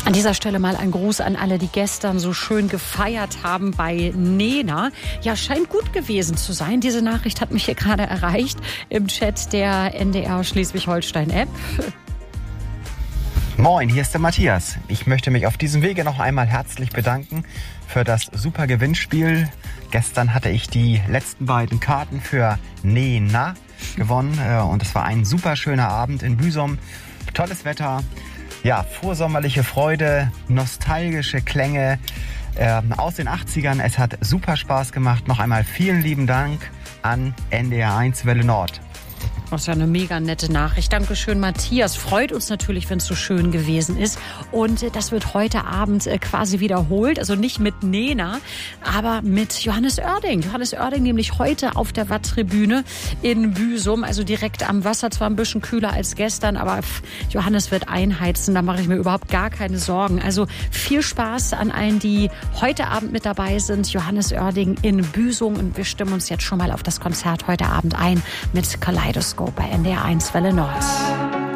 An dieser Stelle mal ein Gruß an alle, die gestern so schön gefeiert haben bei Nena. Ja, scheint gut gewesen zu sein. Diese Nachricht hat mich hier gerade erreicht im Chat der NDR Schleswig-Holstein-App. Moin, hier ist der Matthias. Ich möchte mich auf diesem Wege noch einmal herzlich bedanken für das super Gewinnspiel. Gestern hatte ich die letzten beiden Karten für Nena gewonnen und es war ein super schöner Abend in Büsum. Tolles Wetter, ja, vorsommerliche Freude, nostalgische Klänge aus den 80ern. Es hat super Spaß gemacht. Noch einmal vielen lieben Dank an NDR 1 Welle Nord. Das ist ja eine mega nette Nachricht. Dankeschön, Matthias. Freut uns natürlich, wenn es so schön gewesen ist. Und das wird heute Abend quasi wiederholt. Also nicht mit Nena, aber mit Johannes Oerding. Johannes Oerding nämlich heute auf der Watttribüne in Büsum. Also direkt am Wasser. Zwar ein bisschen kühler als gestern, aber Johannes wird einheizen. Da mache ich mir überhaupt gar keine Sorgen. Also viel Spaß an allen, die heute Abend mit dabei sind. Johannes Oerding in Büsum. Und wir stimmen uns jetzt schon mal auf das Konzert heute Abend ein mit Kaleidoskop bei NDR 1 Welle Nord.